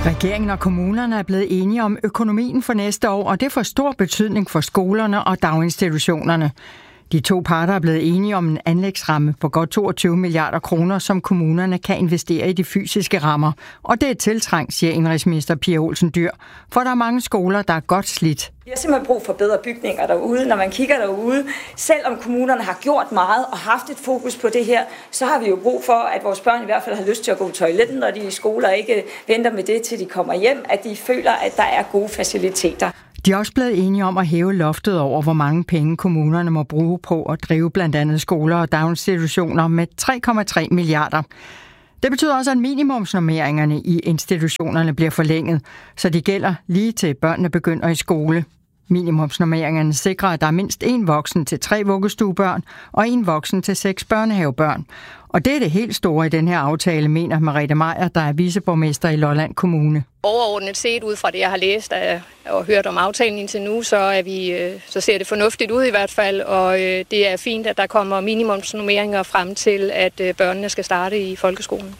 Regeringen og kommunerne er blevet enige om økonomien for næste år, og det får stor betydning for skolerne og daginstitutionerne. De to parter er blevet enige om en anlægsramme på godt 22 milliarder kroner, som kommunerne kan investere i de fysiske rammer. Og det er tiltrængt, siger indrigsminister Pia Olsen Dyhr, for der er mange skoler, der er godt slidt. Vi har simpelthen brug for bedre bygninger derude. Når man kigger derude, selvom kommunerne har gjort meget og haft et fokus på det her, så har vi jo brug for, at vores børn i hvert fald har lyst til at gå på toiletten, når de er i skole og ikke venter med det, til de kommer hjem, at de føler, at der er gode faciliteter. De er også blevet enige om at hæve loftet over, hvor mange penge kommunerne må bruge på at drive blandt andet skoler og daginstitutioner med 3,3 milliarder. Det betyder også, at minimumsnormeringerne i institutionerne bliver forlænget, så de gælder lige til børnene begynder i skole. Minimumsnormeringerne sikrer, at der er mindst 1 voksen til 3 vuggestuebørn og 1 voksen til 6 børnehavebørn. Og det er det helt store i den her aftale, mener Merete Meier, der er viceborgmester i Lolland Kommune. Overordnet set, ud fra det, jeg har læst og hørt om aftalen indtil nu, så ser det fornuftigt ud i hvert fald, og det er fint, at der kommer minimumsnormeringer frem til, at børnene skal starte i folkeskolen.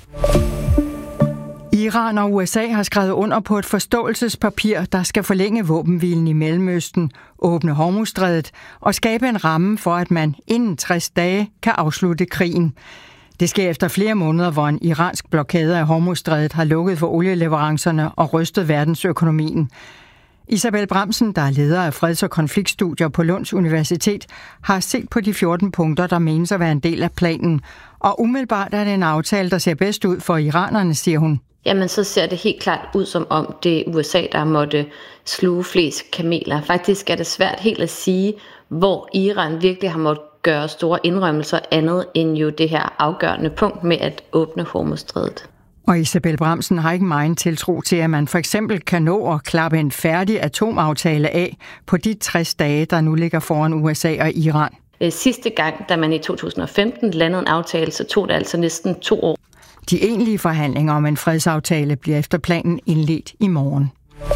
Iran og USA har skrevet under på et forståelsespapir, der skal forlænge våbenhvilen i Mellemøsten, åbne Hormuzstrædet og skabe en ramme for, at man inden 60 dage kan afslutte krigen. Det sker efter flere måneder, hvor en iransk blokade af Hormuzstrædet har lukket for olieleverancerne og rystet verdensøkonomien. Isabel Bramsen, der er leder af freds- og konfliktstudier på Lunds Universitet, har set på de 14 punkter, der menes at være en del af planen. Og umiddelbart er det en aftale, der ser bedst ud for iranerne, siger hun. Jamen, så ser det helt klart ud som om det er USA, der måtte sluge flest kameler. Faktisk er det svært helt at sige, hvor Iran virkelig har måttet gøre store indrømmelser andet end jo det her afgørende punkt med at åbne Hormuzstrædet. Og Isabel Bramsen har ikke meget tiltro til, at man for eksempel kan nå at klappe en færdig atomaftale af på de 60 dage, der nu ligger foran USA og Iran. Sidste gang, da man i 2015 landede en aftale, så tog det altså næsten 2 år. De egentlige forhandlinger om en fredsaftale bliver efter planen indledt i morgen.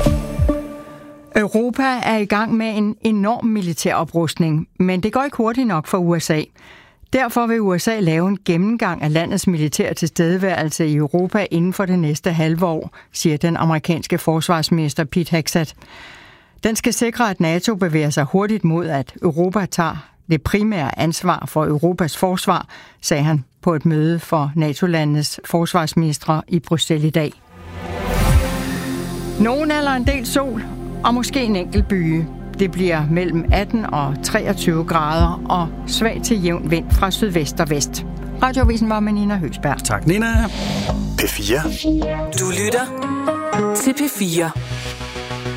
Europa er i gang med en enorm militær oprustning, men det går ikke hurtigt nok for USA. Derfor vil USA lave en gennemgang af landets militære tilstedeværelse i Europa inden for det næste halve år, siger den amerikanske forsvarsminister Pete Hegseth. Den skal sikre, at NATO bevæger sig hurtigt mod, at Europa tager det primære ansvar for Europas forsvar, sagde han på et møde for NATO-landenes forsvarsministre i Bruxelles i dag. Nogen eller en del sol, og måske en enkelt byge. Det bliver mellem 18 og 23 grader og svag til jævn vind fra sydvest og vest. Radioavisen var med Nina Høgsberg. Tak, Nina. P4. Du lytter til P4.